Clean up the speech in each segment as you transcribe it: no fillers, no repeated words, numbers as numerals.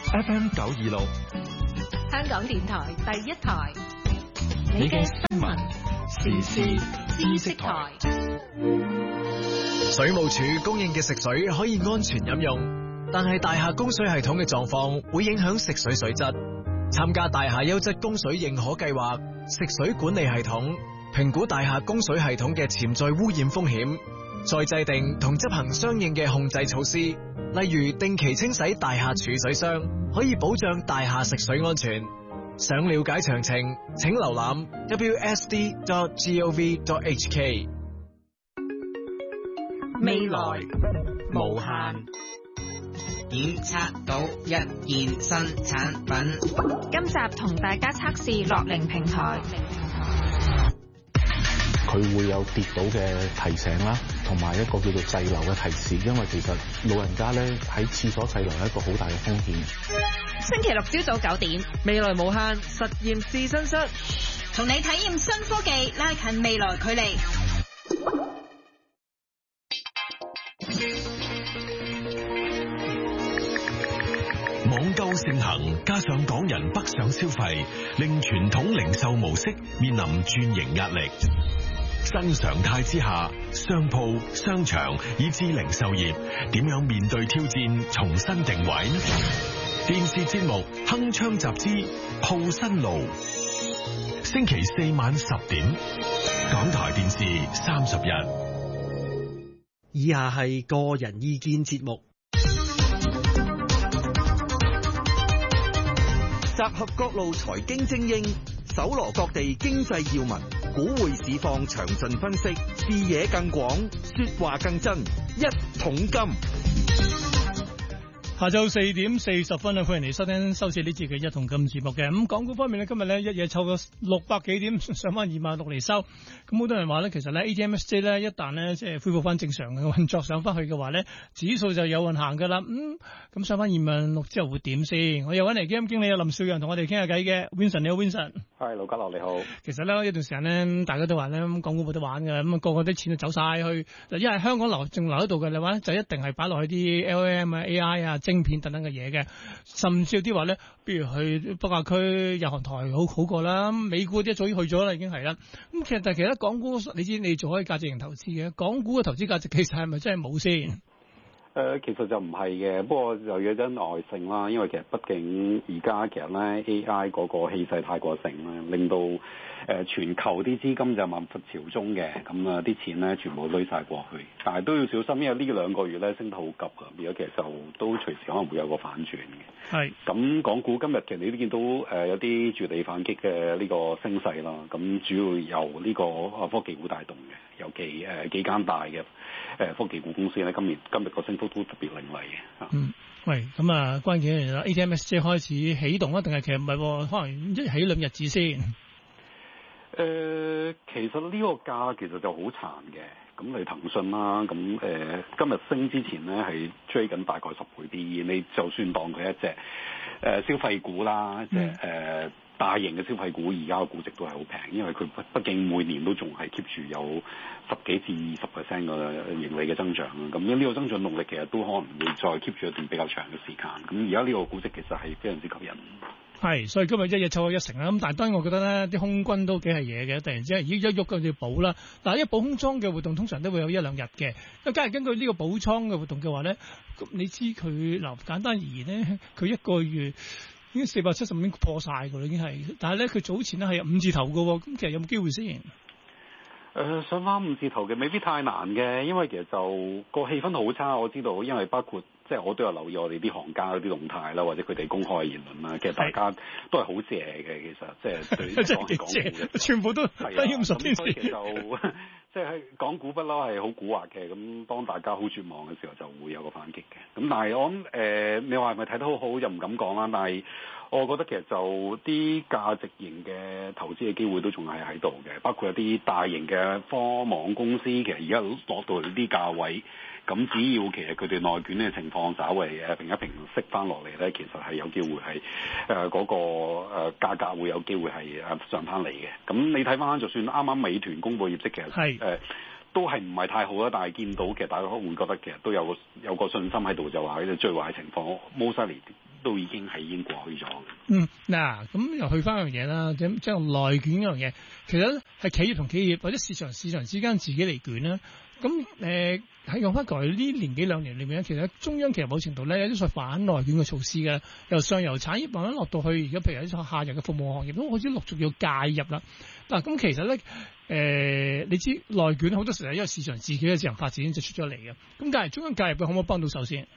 FM 926， 香港電台第一台， 你嘅新聞時事知識台。 水務署供應嘅食水可以安全飲用，但係大廈供水系統嘅狀況會影響食水水質。參加大廈優質供水認可計劃，食水管理系統評估大廈供水系統嘅潛在污染風險，再制定同執行相應嘅控制措施，例如定期清洗大廈儲水箱，可以保障大廈食水安全。想了解詳情，請瀏覽 wsd.gov.hk。 未來無限，檢測到一件新產品。 今集同大家測試樂齡平台。 佢會有跌倒嘅提醒啦，同埋一個叫做滯留嘅提示，因為其實老人家咧喺廁所滯留係一個好大嘅風險。 星期六朝早9點， 未來無限實驗試身室， 同你體驗新科技，拉近未來距離。 網購盛行，加上港人北上消費，令傳統零售模式面臨轉型壓力。新常態之下，商鋪、商場以至零售業點樣面對挑戰，重新定位？電視節目《鏗鏘集之鋪新路》，星期四晚10點，港台電視31。 以下係個人意見節目。集合各路財經精英，搜羅各地經濟要聞，股匯市況詳盡分析，視野更廣，說話更真。一桶金。 下晝4點40分啊，歡迎嚟收聽收視呢節嘅一桶金節目嘅。咁港股方面呢，今日呢一夜湊咗600幾點，上翻26,000嚟收。咁好多人話呢，其實呢 ATMSJ 呢一旦呢即係恢復翻正常嘅運作上翻去嘅話呢，指數就有運行噶啦。咁上翻26,000之後會點先？我又揾嚟基金經理林少陽同我哋傾下偈嘅。Vincent 你好 ，Vincent。 係，盧家樂你好。 其實呢，一段時間呢，大家都話呢，港股冇得玩嘅，咁個個啲錢就走晒去。因為香港仲留喺度嘅，你話就一定係擺落去啲 LLM 啊、AI 啊、晶片等等嘅嘢嘅，甚至有啲話咧，比如去北亞區、日韓台好過啦，美股啲早已去咗啦，已經係啦。咁其實港股，你知你做開價值型投資嘅，港股嘅投資價值其實係咪真係冇先？ 其實就唔係嘅，不過就有啲耐性啦，因為其實畢竟而家其實咧 AI 嗰個氣勢太過盛啦，令到全球啲資金就萬佛朝宗嘅，咁啊啲錢咧全部堆晒過去，但係都要小心，因為呢2個月咧升得好急啊，而家其實就都隨時可能會有個反轉嘅。 係。咁港股今日其實你都見到有啲絕地反擊嘅呢個升勢啦，咁主要由呢個科技股帶動嘅，尤其幾間大嘅科技股公司咧，今日個升幅都特別凌厲嘅。 喂，咁啊關鍵嚟啦 ，ATMSJ 開始起動啊，定係其實唔係，可能一起2日子先？ 其實呢個價其實就好殘嘅，咁你騰訊啦，咁今日升之前咧係追緊大概10倍 PE，你就算當佢一隻消費股啦，即係大型嘅消費股，而家嘅估值都係好平，因為佢畢竟每年都仲係 keep 住有10幾至20% 嘅盈利嘅增長，咁呢個增長動力其實都可能會再 keep 住一段比較長嘅時間。咁而家呢個估值其實係非常之吸引。 係，所以今日一日湊咗1成啦。咁但係當然我覺得咧，啲空軍都幾係嘢嘅。突然之間，一喐就要補啦。嗱，一補空倉嘅活動通常都會有1-2日嘅。咁假如根據呢個補倉嘅活動嘅話咧，咁你知佢嗱簡單而言咧，佢1個月已經470已經破晒㗎啦，已經係。但係咧，佢早前咧係5字頭㗎喎。咁其實有冇機會先？ 上翻5字頭嘅未必太難嘅，因為其實就個氣氛好差，我知道，因為包括即係我都有留意我哋啲行家嗰啲動態啦，或者佢哋公開嘅言論啦，其實大家都係好謝嘅，其實即係對港股嘅， 全部都係50天線。 其實就即係港股不嬲係好蠱惑嘅，咁當大家好絕望嘅時候就會有個反擊嘅。咁但係我諗你話係咪睇得好好就唔敢講啦，但係我覺得其實就啲價值型嘅投資嘅機會都仲係喺度嘅，包括一啲大型嘅科網公司，其實而家落到呢啲價位，咁只要其實佢哋內卷嘅情況稍微平一平息翻落嚟咧，其實係有機會係嗰個價格會有機會係上翻嚟嘅。咁你睇翻就算啱啱美團公佈業績，其實都係唔係太好啦，但係見到其實大家會覺得其實都有個信心喺度，就話呢個最壞嘅情況 mostly 都已經過去咗。 嗱，咁又去翻一樣嘢啦，即係內卷一樣嘢，其實係企業同企業或者市場之間自己嚟捲啦。咁喺用翻過去呢年幾兩年裏面咧，其實中央其實某程度咧有啲所謂反內捲嘅措施嘅，由上游產業慢慢落到去而家，譬如喺下游嘅服務行業都好似陸續要介入啦。嗱，咁其實咧你知內卷好多時候係因為市場自己嘅自由發展就出咗嚟嘅，咁但係中央介入嘅可唔可以幫到手先？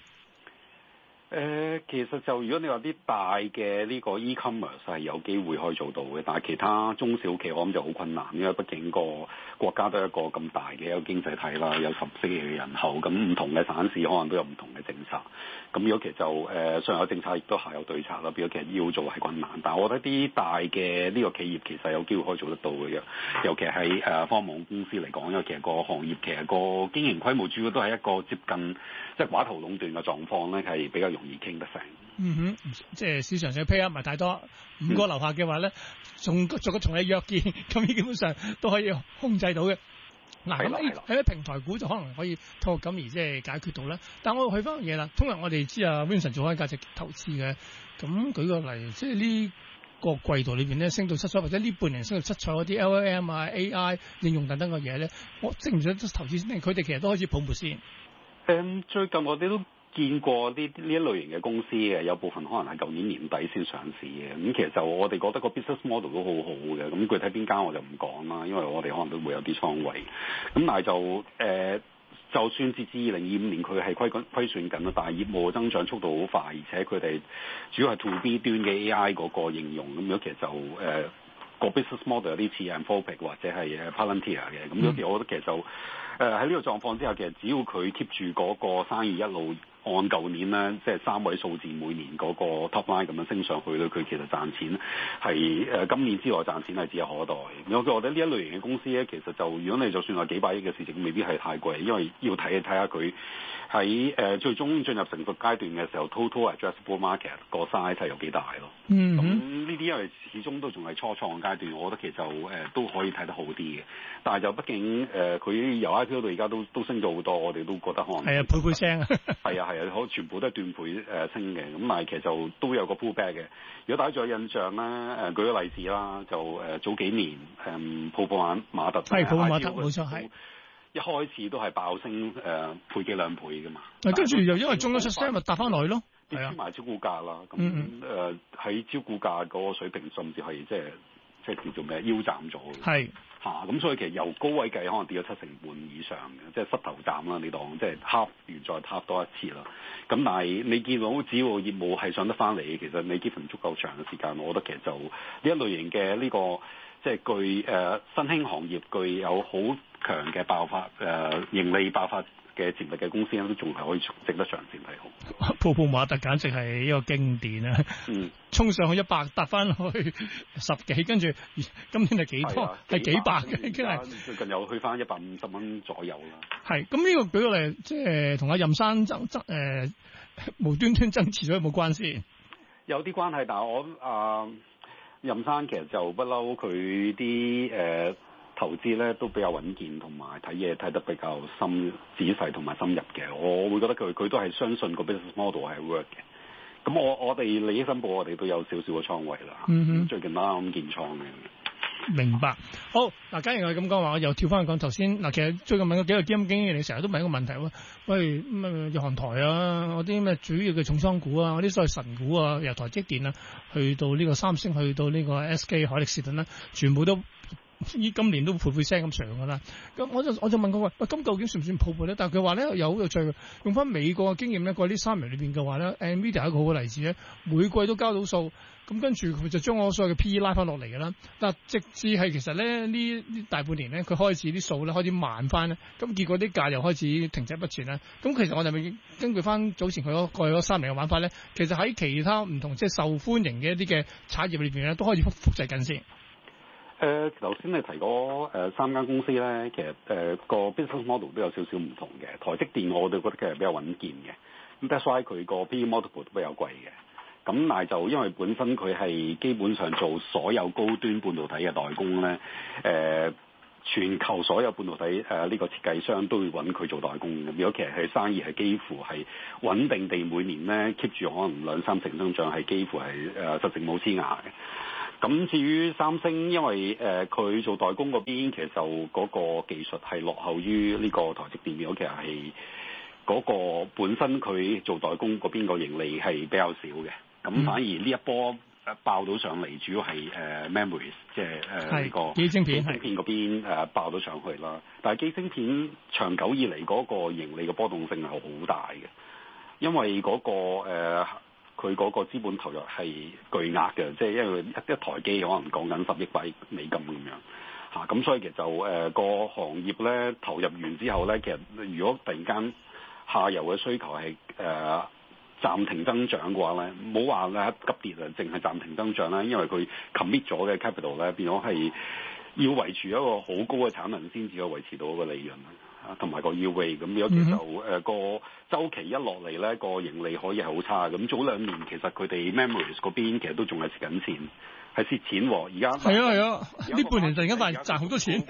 其實就如果你話啲大嘅呢個 e-commerce 係有機會可以做到嘅，但係其他中小企我諗就好困難，因為畢竟個國家都係一個咁大嘅一個經濟體啦，有14億嘅人口，咁唔同嘅省市可能都有唔同嘅政策。咁如果其實就上有政策亦都下有對策啦，變咗其實要做係困難。但係我覺得啲大嘅呢個企業其實有機會可以做得到嘅，尤其喺科網公司嚟講，因為其實個行業其實個經營規模主要都係一個接近即係寡頭壟斷嘅狀況咧，係比較容易傾得成。 即係市場上 pay up 唔係太多，5個樓下嘅話咧，仲係約見，咁基本上都可以控制到嘅。嗱，咁喺平台股就可能可以透過咁而即係解決到啦。但我去翻樣嘢啦，通常我哋知啊 Vincent 做開價值投資嘅，咁舉個例，即係呢個季度裏邊咧升到七彩，或者呢半年升到七彩嗰啲 LLM 啊、AI 應用等等嘅嘢咧，我識唔識得投資先？佢哋其實都開始泡沫先。 最近我哋都見過呢一類型嘅公司嘅，有部分可能係舊年年底先上市嘅。咁其實就我哋覺得個 business model 都好好嘅。咁具體邊間我就唔講啦，因為我哋可能都會有啲倉位。咁但係就算截至2025年佢係虧損緊啦，但係業務增長速度好快，而且佢哋主要係 to B 端嘅 AI 嗰個應用。咁樣其實就個 business model 有啲似 Anthropic 或者係 Palantir 嘅。咁有時我覺得其實就喺呢個狀況之下，其實只要佢 keep 住嗰個生意一路按舊年咧，即係3位數字每年嗰個 top line 咁樣升上去咧，佢其實賺錢係今年之內賺錢係指日可待。我覺得呢一類型嘅公司咧，其實就如果你就算話幾百億嘅市值，未必係太貴，因為要睇下佢喺最終進入成熟階段嘅時候 ，total addressable market 個 size 係有幾大咯。咁呢啲因為始終都仲係初創階段，我覺得其實就都可以睇得好啲嘅。但係就畢竟佢由 IPO 到而家都升咗好多，我哋都覺得可能係啊，倍聲啊， 係啊，全部都係斷倍升嘅。咁但係其實就都有個 pullback 嘅。如果大家仲有印象咧，舉個例子啦，就早幾年泡泡瑪特係泡泡瑪特冇錯係。 一開始都係爆升倍幾兩倍㗎嘛， 跟住又因為中咗出聲，咪搭翻落去咯， 跌穿埋招股價啦。咁喺招股價嗰個水平，甚至係即係叫做咩腰斬咗。係咁所以其實由高位計，可能跌咗7成半以上嘅，即係膝頭斬啦。你當即係half完再half多一次啦。咁但係你見到只要業務係上得翻嚟，其實你 given 足夠長嘅時間，我覺得其實就呢一類型嘅呢個即係具新興行業具有好強嘅爆發盈利爆發嘅潛力嘅公司咧，都仲係可以值得長線睇好。 泡泡瑪特簡直係一個經典啊！衝上去100，搭翻去10幾，跟住今天係幾多？係幾百嘅，已經係最近又去翻150蚊左右啦。 係咁呢個舉個例，即係同阿任生無端端爭持咗有冇關先？ 有啲關係，但係我任生其實就不嬲佢啲投資咧都比較穩健，同埋睇嘢睇得比較仔細同埋深入嘅。我會覺得佢都係相信個 business model 係 work 嘅。咁我哋利益申報，我哋都有少少嘅倉位啦。最近啱建倉嘅。明白。好嗱，假如我咁講話，我又跳翻去講頭先嗱，其實最近問過幾個基金經理，你成日都問一個問題喎。喂，日韓台啊，嗰啲咩主要嘅重倉股啊，嗰啲所謂神股啊，由台積電啊，去到呢個三星，去到呢個 SK 海力士等啦，全部都今年都倍聲咁上㗎啦。咁我就問佢喂，咁究竟算唔算泡沫咧？但係佢話咧有好有趣，用翻美國嘅經驗咧，過呢3年裏邊嘅話咧 ，Nvidia 係一個好嘅例子咧，每季都交到數。咁跟住佢就將我所有嘅 PE 拉翻落嚟㗎啦。但直至係其實咧呢大半年咧，佢開始啲數咧開始慢翻咧，咁結果啲價又開始停滯不前啦。咁其實我哋咪根據翻早前佢過去嗰3年嘅玩法咧，其實喺其他唔同即係受歡迎嘅一啲嘅產業裏邊咧，都開始複製緊先。 頭先你提嗰3間公司咧，其實個 business model 都有少少唔同嘅。台積電我哋覺得佢係比較穩健嘅，咁 that's why 佢個 PE multiple 都比較貴嘅。咁但係就因為本身佢係基本上做所有高端半導體嘅代工咧， 全球所有半導體呢個設計商都會揾佢做代工嘅，如果其實佢生意係幾乎係穩定地每年咧 keep 住可能2-3成增長，係幾乎係實情冇黐牙嘅。咁至於三星，因為佢做代工嗰邊，其實就嗰個技術係落後於呢個台積電，其實係嗰個本身佢做代工嗰邊個盈利係比較少嘅。咁反而呢一波爆到上嚟，主要係memories， 即係呢個機晶片嗰邊爆到上去啦。但係機晶片長久以嚟嗰個盈利嘅波動性係好大嘅，因為嗰個佢嗰個資本投入係巨額嘅，即係因為一台機可能講緊10億8億美金咁樣嚇，咁所以其實就個行業咧投入完之後咧，其實如果突然間下游嘅需求係暫停增長嘅話咧，冇話咧急跌啊，淨係暫停增長啦，因為佢 commit 咗嘅 capital 咧變咗係要維持一個好高嘅產能先至可以維持到個利潤啊，同埋個 UA 咁樣，其實就個週期一落嚟咧，個盈利可以係好差。咁早2年其實佢哋 memories 嗰邊其實都仲係蝕緊錢，係蝕錢喎。而家係啊，呢半年突然間發現賺好多錢。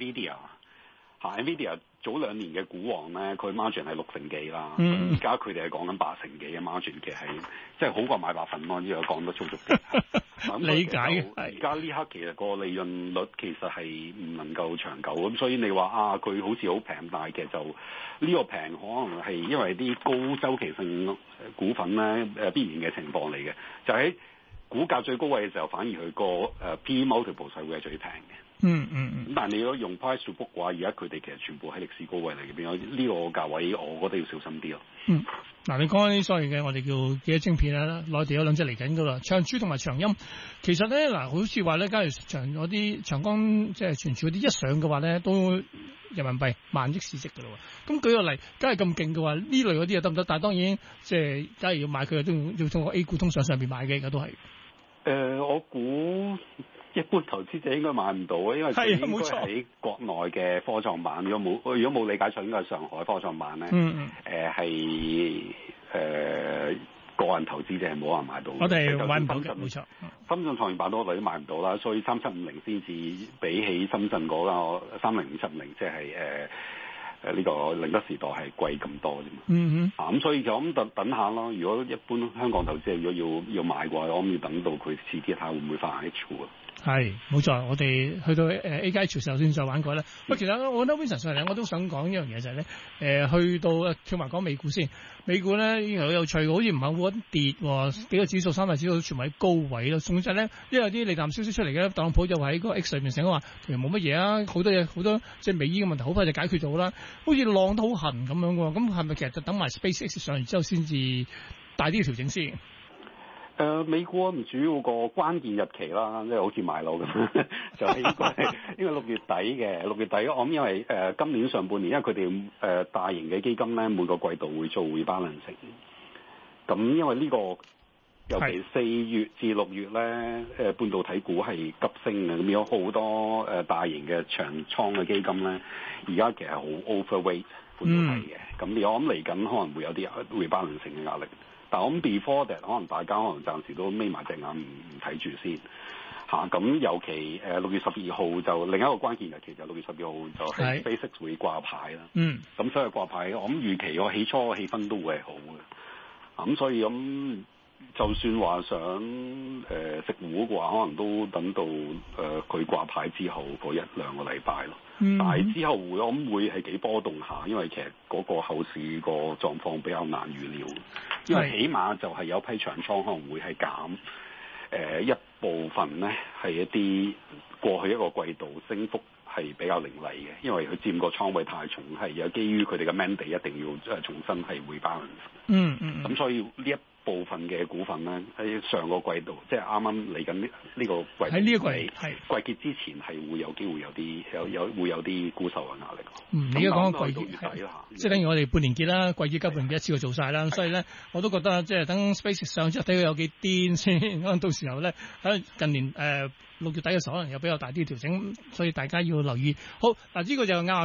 Nvidia 早2年嘅股王咧，佢 margin 係60%幾啦。 而家佢哋係講緊80%幾嘅 margin，其實係即係好過買白粉咯。呢個講得粗俗啲。 理解嘅。 而家呢刻其實個利潤率其實係唔能夠長久咁，所以你話啊，佢好似好平，但係其實就呢個平可能係因為啲高周期性股份咧必然嘅情況嚟嘅，就喺股價最高位嘅時候，反而佢個P multiple 係會係最平嘅。咁但係你如果用 price to book 嘅話，而家佢哋其實全部喺歷史高位嚟嘅，變咗呢個價位，我覺得要小心啲咯。 嗱，你講緊啲所謂嘅我哋叫記憶晶片啦，內地有2隻嚟緊噶啦，長珠同埋長鑫。其實咧嗱，好似話咧，假如嗰啲長江即係存儲嗰啲一上嘅話咧，都人民幣10000億市值噶啦喎。咁舉個例，梗係咁勁嘅話，呢類嗰啲又得唔得？但係當然即係假如要買佢，都要通過 A 股通上邊買嘅，而家都係。 我估一般投資者應該買唔到啊，因為佢應該喺國內嘅科創板。如果冇理解錯，應該係上海科創板咧。係個人投資者係冇人買到。 我哋買唔到嘅，冇錯。 深圳創業板都我哋都買唔到啦，所以3750先至比起深圳嗰個30570，即係呢個寧德時代係貴咁多啫嘛。咁所以就咁等下咯。如果一般香港投資者如果要買嘅話，我諗要等到佢遲啲睇下會唔會發 H 股啊。 係冇錯，我哋去到A 階潮時候先再玩過啦。喂，其實我覺得 Vincent 上嚟我都想講一樣嘢就係咧，去到跳埋講美股先。美股咧依然好有趣嘅，好似唔係好跌喎，幾個指數3大指數全部喺高位咯。總之咧，因為有啲利淡消息出嚟嘅，特朗普就話喺嗰個 X 上面成日話其實冇乜嘢啊，好多嘢好多即係美伊嘅問題好快就解決到啦，好似浪得好痕咁樣喎。咁係咪其實就等埋 SpaceX 上完之後先至大啲嘅調整先？ 美股唔主要個關鍵日期啦，即係好似買樓咁，就係應該6月底嘅。6月底我諗因為今年上半年，因為佢哋大型嘅基金咧每個季度會做rebalancing。咁因為呢個尤其4月至6月咧，半導體股係急升嘅，咁有好多大型嘅長倉嘅基金咧，而家其實好 overweight 半導體嘅。咁我諗嚟緊可能會有啲rebalancing嘅壓力。但係我諗 before that 可能大家可能暫時都眯埋隻眼唔睇住先嚇。咁尤其6月12號就另一個關鍵日期就6月12號就係 SpaceX 會掛牌啦。咁所以掛牌我諗預期個起初個氣氛都會係好嘅。咁所以咁就算話想食糊嘅話，可能都等到佢掛牌之後嗰1-2個禮拜咯。但係之後我諗會係幾波動下，因為其實嗰個後市個狀況比較難預料。因為起碼就係有批長倉可能會係減一部分咧，係一啲過去一個季度升幅係比較凌厲嘅，因為佢佔個倉位太重，係有基於佢哋嘅 mandate 一定要重新係rebalance。咁所以呢一部分嘅股份咧喺上個季度，即係啱啱嚟緊呢個季，喺呢個季結之前係會有機會會有啲沽售嘅壓力。 你而家講緊季結，即係等於我哋半年結啦，季結急半結一次過做晒啦。所以咧，我都覺得即係等 Space 上之後睇佢有幾癲先，可能到時候咧喺近年6月底嘅時候，可能有比較大啲嘅調整，所以大家要留意。好嗱，呢個就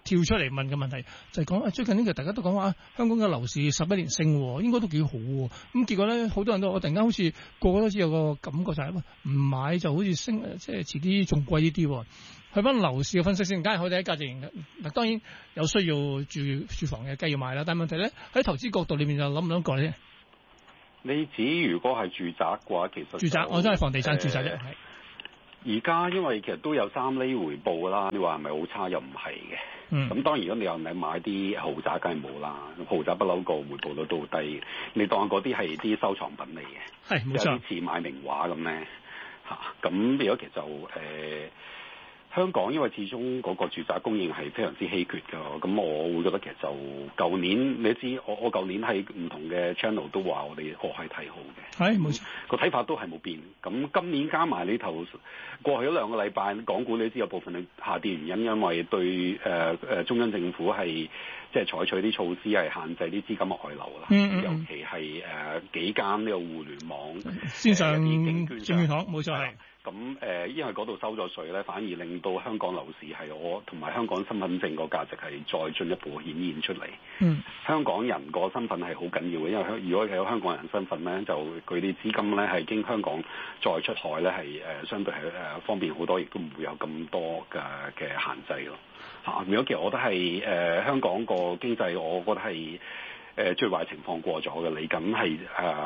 跳出嚟問嘅問題，就係講最近呢個大家都講話香港嘅樓市11年升，應該都幾好喎。咁結果咧，好多人都我突然間好似個個都知有個感覺就係唔買就好似升，即係遲啲仲貴啲喎。去翻樓市嘅分析先，梗係佢哋喺價值型嗱，當然有需要住房嘅梗係要買啦。但係問題咧喺投資角度裏面就諗唔諗過咧？ 你指如果係住宅嘅話，其實住宅我真係房地產住宅啫。 而家因為其實都有3厘回報㗎啦，你話係咪好差又唔係嘅。咁當然如果你又買啲豪宅，梗係冇啦。豪宅不嬲個回報率都好低，你當嗰啲係啲收藏品嚟嘅， 係冇錯， 有啲似買名畫咁咧嚇。咁如果其實就香港因為始終嗰個住宅供應係非常之稀缺㗎，咁我會覺得其實就舊年你知我舊年喺唔同嘅 channel 都話我係睇好嘅， 係冇錯， 個睇法都係冇變。咁今年加埋呢頭過去咗2個禮拜，港股你知有部分嘅下跌原因，因為對中央政府係即係採取啲措施係限制啲資金外流啦，尤其係幾間呢個互聯網線上證券行冇錯係。 咁因為嗰度收咗稅咧，反而令到香港樓市係我同埋香港身份證個價值係再進一步顯現出嚟。香港人個身份係好緊要嘅，因為如果有香港人身份咧，就佢啲資金咧係經香港再出海咧係相對係方便好多，亦都唔會有咁多嘅限制咯。如果其實我覺得係香港個經濟，我覺得係最壞情況過咗嘅，嚟緊係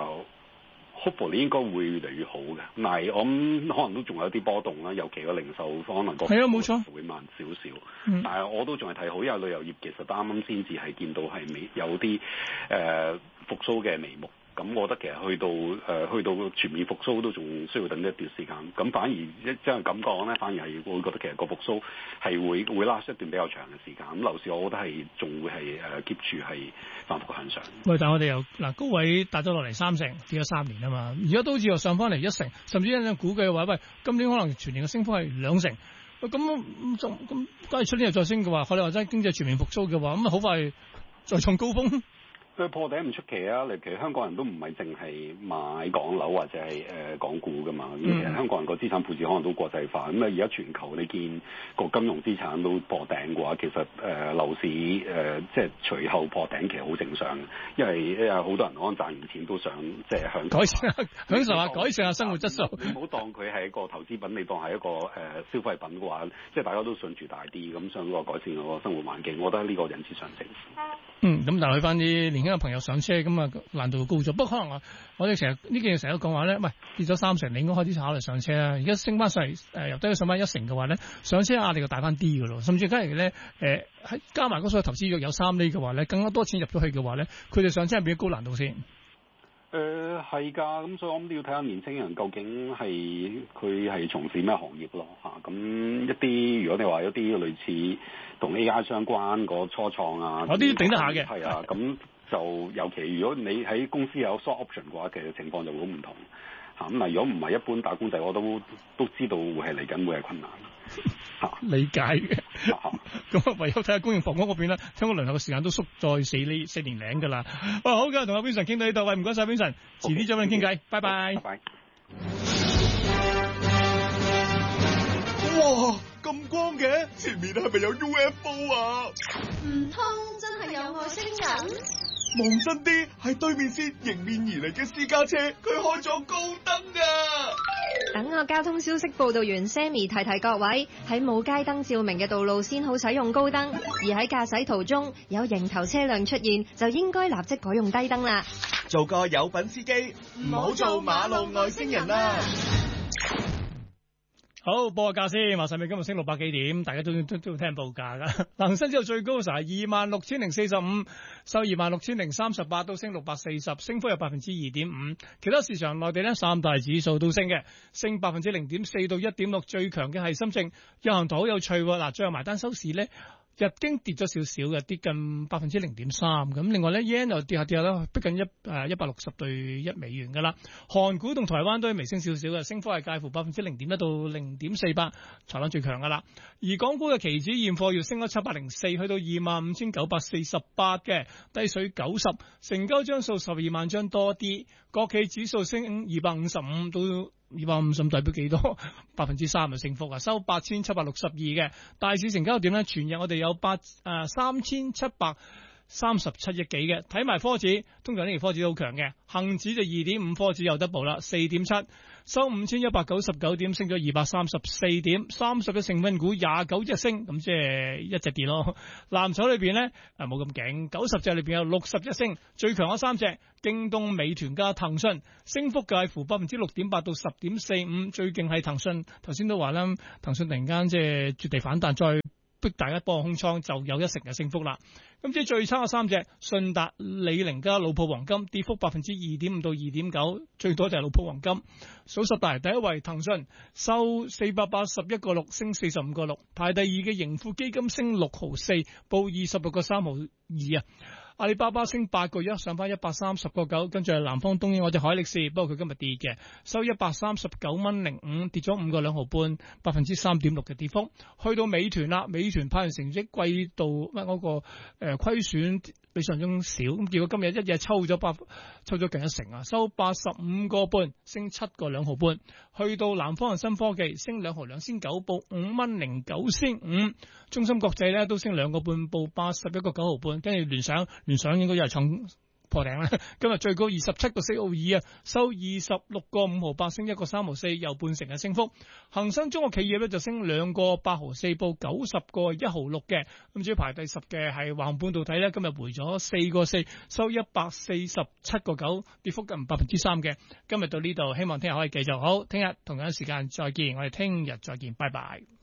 hopefully 應該會越嚟越好嘅，但係我諗可能都仲有啲波動啦，尤其個零售可能個係啊冇錯會慢少少，但係我都仲係睇好，因為旅遊業其實啱啱先至係見到係有啲復甦嘅眉目。咁我覺得其實去到全面復甦都仲需要等一段時間。咁反而即係咁講咧，反而係會覺得其實個復甦係會拉出一段比較長嘅時間。咁樓市我覺得係仲會係keep 住係反覆向上。喂， 但係我哋由高位跌咗落嚟3成，跌咗3年啊嘛。而家都好似又上翻嚟1成，甚至有人估計嘅話，喂，今年可能全年嘅升幅係2成。咁假如出年又再升嘅話，可能話真係經濟全面復甦嘅話，咁好快再創高峰。 佢破頂唔出奇啊！其實香港人都唔係淨係買港樓或者係港股噶嘛，其實香港人個資產配置可能都國際化。咁啊，而家全球你見個金融資產都破頂嘅話，其實樓市即係隨後破頂其實好正常，因為好多人可能賺完錢都想即係享受下改善下生活質素。你唔好當佢係一個投資品，你當係一個消費品嘅話，即係大家都想住大啲，咁想個改善個生活環境，我覺得呢個人之常情。 咁但係去翻啲年輕嘅朋友上車，咁啊難度高咗。不過可能我哋成日呢件事成日都講話咧，喂，跌咗3成，你應該開始考慮上車啦。而家升翻上嚟，由低咗上翻1成嘅話咧，上車壓力就大翻啲嘅咯。甚至假如咧喺加埋嗰所投資約有3厘嘅話咧，更加多錢入咗去嘅話咧，佢哋上車係變咗高難度先。 係㗎，咁所以我諗都要睇下年輕人究竟佢係從事咩行業咯嚇。咁一啲如果你話一啲類似同 AI 相關個初創啊， 嗰啲頂得下嘅。 係啊，咁就尤其如果你喺公司有 stock option 嘅話，其實情況就會好唔同嚇。咁如果唔係一般打工仔，我都知道會係嚟緊會係困難嚇。理解嘅。咁唯有睇下公營房屋嗰邊啦，聽講輪候嘅時間都縮再4年零㗎啦。好嘅，同阿 Vincent 傾到呢度，喂，唔該晒 Vincent，遲啲再揾你傾偈，拜拜。拜拜。 哇，咁光嘅，前面係咪有 UFO 啊？ 唔通真係有外星人？ 望真啲，係對面線迎面而嚟嘅私家車，佢開咗高燈啊！ 等我交通消息報道員 Sammy 提各位，喺冇街燈照明嘅道路先好使用高燈，而喺駕駛途中有迎頭車輛出現，就應該立即改用低燈啦。 做個有品司機，唔好做馬路外星人啦！ 好，報個價先，話晒咪今日升600幾點，大家都聽報價噶。恒生指數最高嘅時候係26,045，收26,038，都升640，升幅有2.5%。其他市場內地呢3大指數都升嘅，升0.4%到1.6%，最強嘅係深證。有行圖好有趣喎，嗱，最後埋單收市呢。日經跌咗少少嘅，跌近0.3%咁。另外咧 yen 又跌下啦，逼近160對1美元噶啦。韓股同台灣都係微升少少嘅，升幅係介乎0.1%到0.48%，台灣最強噶啦。而港股嘅期指現貨要升咗704，去到25,948嘅，低水90，成交張數12萬張多啲。 國企指數升255，都255代表幾多？3%嘅升幅啊，收8762嘅。大市成交點咧，全日我哋有3737億幾嘅。睇埋科指，通常呢期科指都好強嘅，恒指就2.5，科指又double啦，4.7，收5199點，升咗234點，30隻成分股29隻升，咁即係一隻跌咯。藍籌裏邊咧冇咁勁，90隻裏邊有60隻升，最強嗰3隻，京東、美團加騰訊，升幅介乎6.8%到10.45%，最勁係騰訊。頭先都話啦，騰訊突然間即係絕地反彈，再逼大家幫空倉，就有1成嘅升幅啦。咁即係最差嘅3隻，順達、李寧加老普黃金，跌幅2.5%到2.9%，最多就係老普黃金。數十大第一位騰訊收481個6，升45個6，排第二嘅盈富基金升6毫4，報26個3毫2啊。阿里巴巴升8個1，上翻130個9，跟住係南方東英嗰隻海力士，不過佢今日跌嘅，收139蚊05，跌咗5個2毫半，3.6%嘅跌幅。去到美團啦，美團派完成績季度嗰個虧損比上中少，咁結果今日一夜抽咗近1成啊，收85個半，升7個2毫半。去到南方恒生科技升2毫2仙9，報5蚊09仙5。中芯國際咧都升2個半，報81個9毫半。跟住聯想應該又係創破頂啦，今日最高27個4毫2啊，收26個5毫8，升1個3毫4，又半成嘅升幅。恒生中國企業咧就升2個8毫4，報90個1毫6嘅。咁至於排第10嘅係華虹半導體咧，今日回咗4個4，收147個9，跌幅近3%嘅。今日到呢度，希望聽日可以繼續好，聽日同樣時間再見，我哋聽日再見，拜拜。